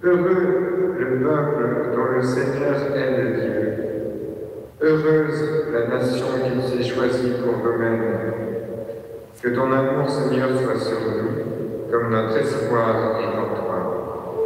Heureux le peuple dont le Seigneur est le Dieu. Heureuse la nation qu'il s'est choisie pour domaine. Que ton amour, Seigneur, soit sur nous, comme notre espoir est en toi.